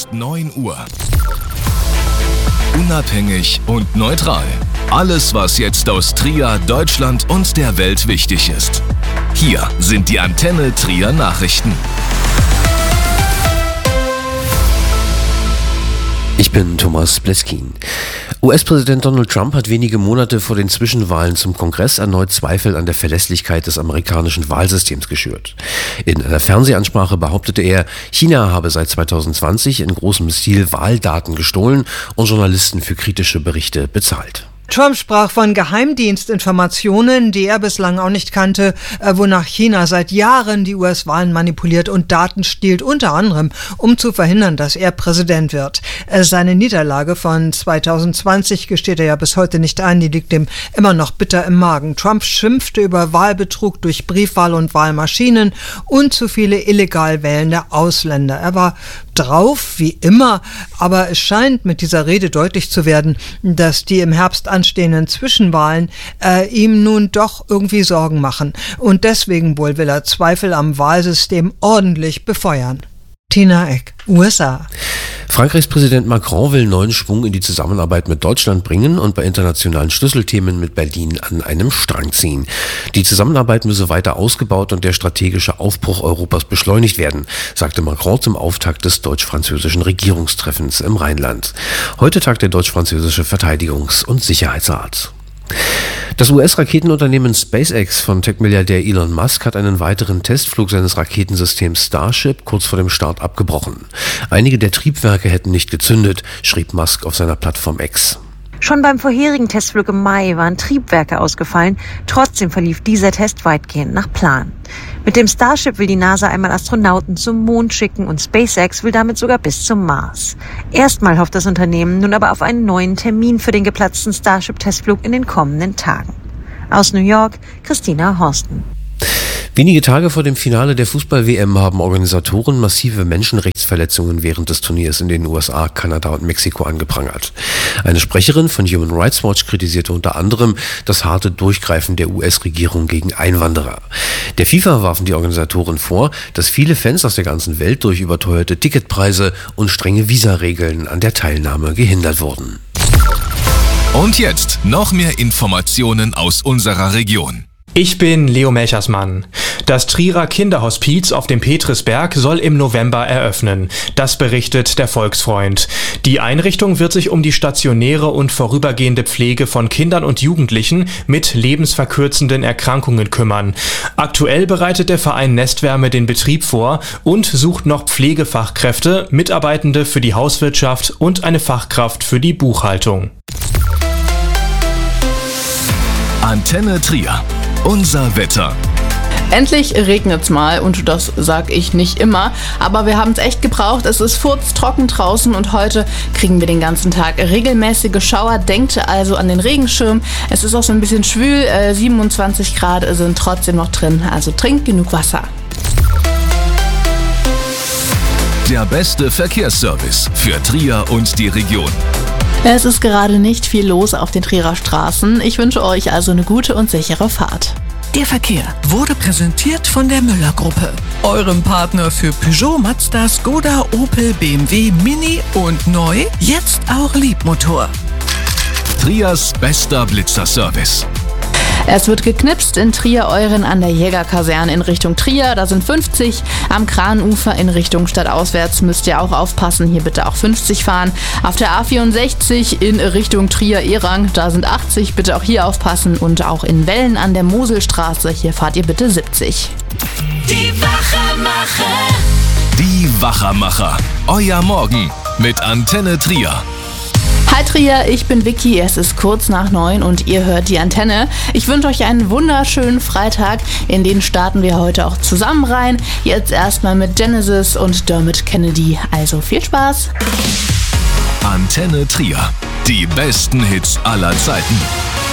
ist 9 Uhr. Unabhängig und neutral. Alles, was jetzt aus Trier, Deutschland und der Welt wichtig ist. Hier sind die Antenne Trier Nachrichten. Ich bin Thomas Bleskin. US-Präsident Donald Trump hat wenige Monate vor den Zwischenwahlen zum Kongress erneut Zweifel an der Verlässlichkeit des amerikanischen Wahlsystems geschürt. In einer Fernsehansprache behauptete er, China habe seit 2020 in großem Stil Wahldaten gestohlen und Journalisten für kritische Berichte bezahlt. Trump sprach von Geheimdienstinformationen, die er bislang auch nicht kannte, wonach China seit Jahren die US-Wahlen manipuliert und Daten stiehlt, unter anderem, um zu verhindern, dass er Präsident wird. Seine Niederlage von 2020 gesteht er ja bis heute nicht ein, die liegt ihm immer noch bitter im Magen. Trump schimpfte über Wahlbetrug durch Briefwahl und Wahlmaschinen und zu viele illegal wählende Ausländer. Er war drauf, wie immer, aber es scheint mit dieser Rede deutlich zu werden, dass die im Herbst anstehenden Zwischenwahlen ihm nun doch irgendwie Sorgen machen. Und deswegen wohl will er Zweifel am Wahlsystem ordentlich befeuern. Tina Eck, USA. Frankreichs Präsident Macron will neuen Schwung in die Zusammenarbeit mit Deutschland bringen und bei internationalen Schlüsselthemen mit Berlin an einem Strang ziehen. Die Zusammenarbeit müsse weiter ausgebaut und der strategische Aufbruch Europas beschleunigt werden, sagte Macron zum Auftakt des deutsch-französischen Regierungstreffens im Rheinland. Heute tagt der deutsch-französische Verteidigungs- und Sicherheitsrat. Das US-Raketenunternehmen SpaceX von Tech-Milliardär Elon Musk hat einen weiteren Testflug seines Raketensystems Starship kurz vor dem Start abgebrochen. Einige der Triebwerke hätten nicht gezündet, schrieb Musk auf seiner Plattform X. Schon beim vorherigen Testflug im Mai waren Triebwerke ausgefallen. Trotzdem verlief dieser Test weitgehend nach Plan. Mit dem Starship will die NASA einmal Astronauten zum Mond schicken und SpaceX will damit sogar bis zum Mars. Erstmal hofft das Unternehmen nun aber auf einen neuen Termin für den geplatzten Starship-Testflug in den kommenden Tagen. Aus New York, Christina Horsten. Wenige Tage vor dem Finale der Fußball-WM haben Organisatoren massive Menschenrechtsverletzungen während des Turniers in den USA, Kanada und Mexiko angeprangert. Eine Sprecherin von Human Rights Watch kritisierte unter anderem das harte Durchgreifen der US-Regierung gegen Einwanderer. Der FIFA warfen die Organisatoren vor, dass viele Fans aus der ganzen Welt durch überteuerte Ticketpreise und strenge Visaregeln an der Teilnahme gehindert wurden. Und jetzt noch mehr Informationen aus unserer Region. Ich bin Leo Melchersmann. Das Trierer Kinderhospiz auf dem Petrisberg soll im November eröffnen. Das berichtet der Volksfreund. Die Einrichtung wird sich um die stationäre und vorübergehende Pflege von Kindern und Jugendlichen mit lebensverkürzenden Erkrankungen kümmern. Aktuell bereitet der Verein Nestwärme den Betrieb vor und sucht noch Pflegefachkräfte, Mitarbeitende für die Hauswirtschaft und eine Fachkraft für die Buchhaltung. Antenne Trier. Unser Wetter. Endlich regnet's mal und das sag ich nicht immer, aber wir haben es echt gebraucht. Es ist furztrocken draußen und heute kriegen wir den ganzen Tag regelmäßige Schauer. Denkt also an den Regenschirm. Es ist auch so ein bisschen schwül, 27 Grad sind trotzdem noch drin, also trinkt genug Wasser. Der beste Verkehrsservice für Trier und die Region. Es ist gerade nicht viel los auf den Trierer Straßen. Ich wünsche euch also eine gute und sichere Fahrt. Der Verkehr wurde präsentiert von der Müller-Gruppe, eurem Partner für Peugeot, Mazda, Skoda, Opel, BMW, Mini und neu, jetzt auch Liebmotor. Triers bester Blitzerservice. Es wird geknipst in Trier-Euren an der Jägerkaserne in Richtung Trier, da sind 50. Am Kranufer in Richtung stadtauswärts müsst ihr auch aufpassen, hier bitte auch 50 fahren. Auf der A64 in Richtung Trier-Erang, da sind 80, bitte auch hier aufpassen. Und auch in Wellen an der Moselstraße, hier fahrt ihr bitte 70. Die Wachermacher. Die Wachermacher. Euer Morgen mit Antenne Trier. Hi Trier, ich bin Vicky, es ist kurz nach 9 und ihr hört die Antenne. Ich wünsche euch einen wunderschönen Freitag, in den starten wir heute auch zusammen rein. Jetzt erstmal mit Genesis und Dermot Kennedy, also viel Spaß. Antenne Trier, die besten Hits aller Zeiten.